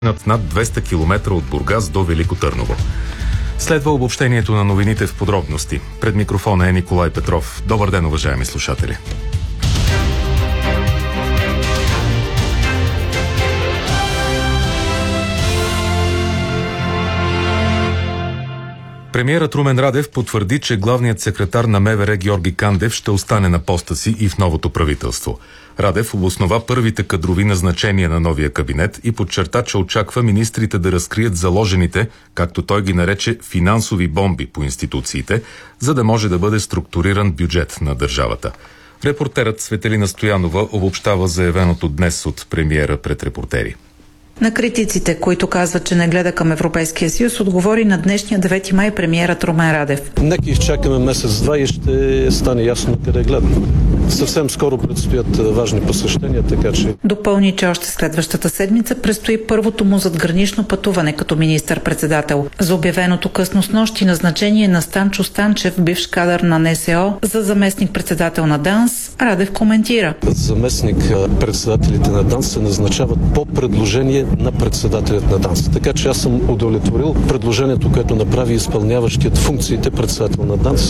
над 200 км от Бургас до Велико Търново. Следва обобщението на новините в подробности. Пред микрофона е Николай Петров. Добър ден, уважаеми слушатели. Премиерът Румен Радев потвърди, че главният секретар на МВР Георги Кандев ще остане на поста си и в новото правителство. Радев обоснова първите кадрови назначения на новия кабинет и подчерта, че очаква министрите да разкрият заложените, както той ги нарече, финансови бомби по институциите, за да може да бъде структуриран бюджет на държавата. Репортерът Светелина Стоянова обобщава заявеното днес от премиера пред репортери. На критиците, които казват, че не гледа към Европейския съюз, отговори на днешния 9 май премиерът Румен Радев. Нека изчакаме месец-два и ще стане ясно къде гледам. Съвсем скоро предстоят важни посещения, така че... Допълни, че още следващата седмица предстои първото му задгранично пътуване като министър-председател. За обявеното късно снощи назначение на Станчо Станчев, бивш кадър на НСО, за заместник-председател на ДАНС, Радев коментира. Заместник-председателите на ДАНС се назначават по предложение на председателят на ДАНС. Така че аз съм удовлетворил предложението, което направи изпълняващият функциите председател на ДАНС